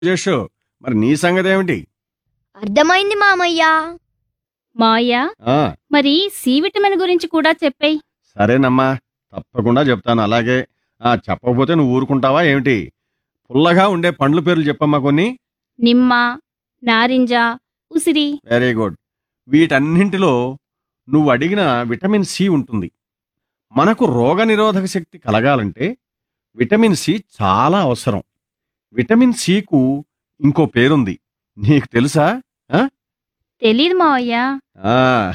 జషు, మరి నీ సంగతి ఏమిటి? అర్థమైంది మామయ్య. మావయ్య, ఆ, మరి సి విటమిన్ గురించి కూడా చెప్పేయ్. సరేనమ్మా, తప్పకుండా చెప్తాను. అలాగే చెప్పకపోతే నువ్వు ఊరుకుంటావా ఏమిటి? పుల్లగా ఉండే పండ్ల పేర్లు చెప్పమ్మా కొన్ని. నిమ్మ, నారింజ, ఉసిరి. Very good. వీటన్నింటిలో నువ్వు అడిగిన విటమిన్ సి ఉంటుంది. మనకు రోగనిరోధక శక్తి కలగాలంటే విటమిన్ సి చాలా అవసరం. విటమిన్ సికు ఇంకో పేరుంది, నీకు తెలుసా? తెలీదు మావయ్య. ఆ,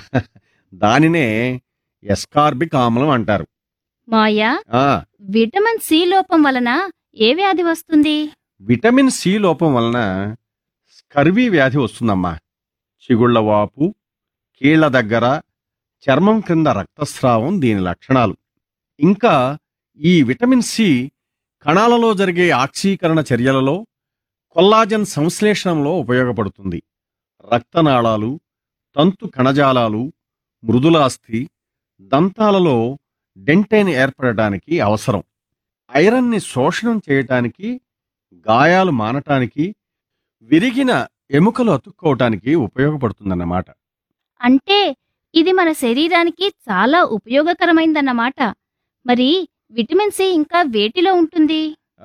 దానినే ఎస్కార్బిక్ ఆమ్లం అంటారు. మావయ్య, ఆ, విటమిన్ సి లోపం వలన ఏ వ్యాధి వస్తుంది? విటమిన్ సి లోపం వలన స్కర్వీ వ్యాధి వస్తుందమ్మా. చిగుళ్ల వాపు, కీళ్ల దగ్గర, చర్మం క్రింద రక్తస్రావం దీని లక్షణాలు. ఇంకా ఈ విటమిన్ సి కణాలలో జరిగే ఆక్సీకరణ చర్యలలో, కొల్లాజన్ సంశ్లేషణలో ఉపయోగపడుతుంది. రక్తనాళాలు, తంతు కణజాలాలు, మృదులాస్థి, దంతాలలో డెంటైన్ ఏర్పడటానికి అవసరం. ఐరన్ని శోషణం చేయటానికి, గాయాలు మానటానికి, విరిగిన ఎముకలు అతుక్కోవటానికి ఉపయోగపడుతుందన్నమాట. అంటే ఇది మన శరీరానికి చాలా ఉపయోగకరమైందన్నమాట. మరి విటమిన్ సి ఇంకా వేటిలో ఉంటుంది?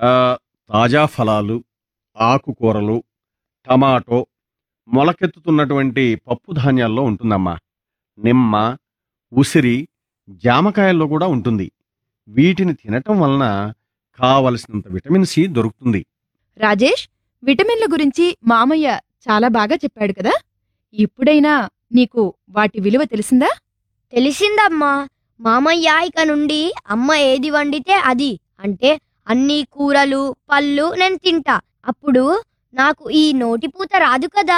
తాజా ఫలాలు, ఆకుకూరలు, టమాటో, మొలకెత్తుతున్నటువంటి పప్పు ధాన్యాల్లో ఉంటుందమ్మా. నిమ్మ, ఉసిరి, జామకాయల్లో కూడా ఉంటుంది. వీటిని తినటం వలన కావలసినంత విటమిన్ సి దొరుకుతుంది. రాజేష్, విటమిన్ల గురించి మామయ్య చాలా బాగా చెప్పాడు కదా. ఇప్పుడైనా నీకు వాటి విలువ తెలిసిందా? తెలిసిందమ్మా. మామయ్య ఇక నుండి అమ్మ ఏది వండితే అది, అంటే అన్ని కూరలు పళ్ళు నేను తింటా. అప్పుడు నాకు ఈ నోటిపూత రాదు కదా.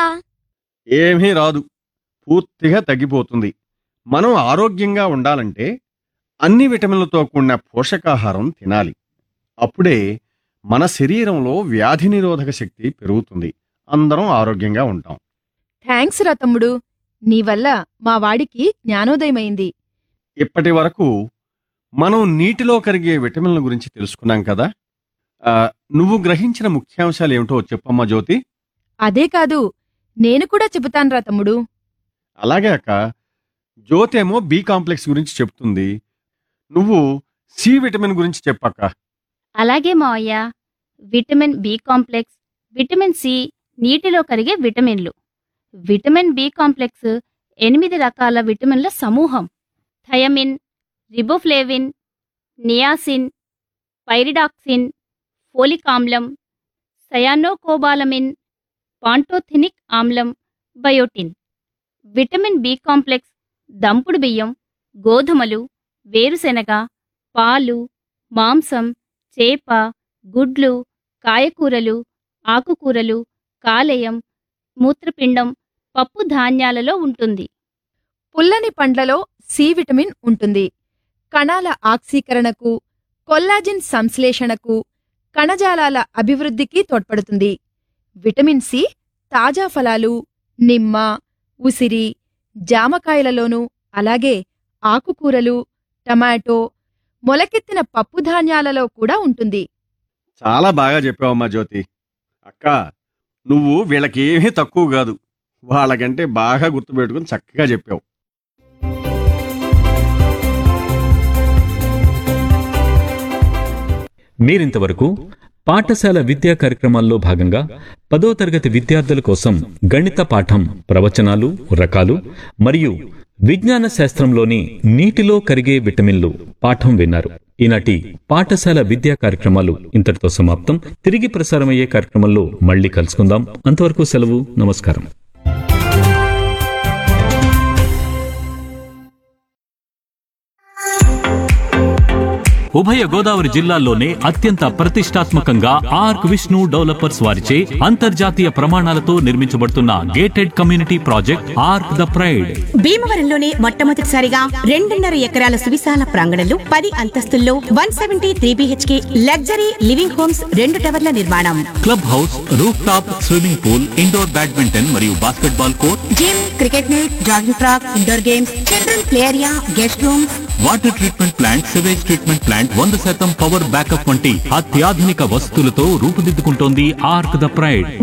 ఏమీ రాదు, పూర్తిగా తగ్గిపోతుంది. మనం ఆరోగ్యంగా ఉండాలంటే అన్ని విటమిన్లతో కూడిన పోషకాహారం తినాలి. అప్పుడే మన శరీరంలో వ్యాధి నిరోధక శక్తి పెరుగుతుంది. అందరం ఆరోగ్యంగా ఉంటాం. థ్యాంక్స్ రా తమ్ముడు, నీ వల్ల మా వాడికి జ్ఞానోదయమైంది. ఇప్పటి వరకు మనం నీటిలో కరిగే విటమిన్ల గురించి తెలుసుకున్నాం కదా. నువ్వు గ్రహించిన ముఖ్యాంశాలు ఏమిటో చెప్పమ్మా జ్యోతి. అదే కాదు, నేను కూడా చెబుతాన్రా తమ్ముడు. అలాగే అక్క. జ్యోతి ఏమో బి కాంప్లెక్స్ గురించి చెప్తుంది, నువ్వు సి విటమిన్ గురించి చెప్పక్క. అలాగే మావయ్య. Vitamin B complex, vitamin C నీటిలో కరిగే విటమిన్లు. విటమిన్ బి కాంప్లెక్స్ 8 రకాల విటమిన్ల సమూహం. Thiamine, riboflavin, niacin, pyridoxine, folic ఆమ్లం, సయానోకోబాలమిన్, పాంటోథెనిక్ ఆమ్లం, బయోటిన్. విటమిన్ బి కాంప్లెక్స్ దంపుడు బియ్యం, గోధుమలు, వేరుశెనగ, పాలు, మాంసం, చేప, గుడ్లు, కాయకూరలు, ఆకుకూరలు, కాలేయం, మూత్రపిండం, పప్పు ధాన్యాలలో ఉంటుంది. పుల్లని పండ్లలో సి విటమిన్ ఉంటుంది. కణాల ఆక్సీకరణకు, కొల్లాజిన్ సంశ్లేషణకు, కణజాలాల అభివృద్ధికి తోడ్పడుతుంది. విటమిన్ సి తాజా ఫలాలు, నిమ్మ, ఉసిరి, జామకాయలలోనూ, అలాగే ఆకుకూరలు, టమాటో, మొలకెత్తిన పప్పుధాన్యాలలో కూడా ఉంటుంది. చాలా బాగా చెప్పావమ్మా జ్యోతి. అక్క, నువ్వు వీళ్ళకేమీ తక్కువ కాదు, వాళ్ళకంటే బాగా గుర్తుపెట్టుకుని చక్కగా చెప్పావు. మీరింతవరకు పాఠశాల విద్యా కార్యక్రమాల్లో భాగంగా 10వ తరగతి విద్యార్థుల కోసం గణిత పాఠం ప్రవచనాలు, రకాలు మరియు విజ్ఞాన శాస్త్రంలోని నీటిలో కరిగే విటమిన్లు పాఠం విన్నారు. ఈనాటి పాఠశాల విద్యా కార్యక్రమాలు ఇంతటితో సమాప్తం. తిరిగి ప్రసారమయ్యే కార్యక్రమంలో మళ్ళీ కలుసుకుందాం. అంతవరకు సెలవు, నమస్కారం. ఉభయ గోదావరి జిల్లాల్లోనే అత్యంత ప్రతిష్టాత్మకంగా ఆర్క్ విష్ణు డెవలపర్స్ వారిచే అంతర్జాతీయ ప్రమాణాలతో నిర్మించబడుతున్న gated community project arc the pride. భీమవరంలోనే మొట్టమొదటిసారిగా 2.5 ఎకరాల సువిశాల ప్రాంగణంలో 10 అంతస్తుల్లో 173 BHK లగ్జరీ లివింగ్ హోమ్స్ 2 టవర్ల నిర్మాణం. Club house, roof top swimming pool, indoor badminton మరియు basketball court, gym, cricket net, jogging track, indoor games, children play area, guest rooms, water treatment plant, sewage treatment plant, 100% power backup వంటి అత్యాధునిక వసతులతో రూపుదిద్దుకుంటోంది arc the pride.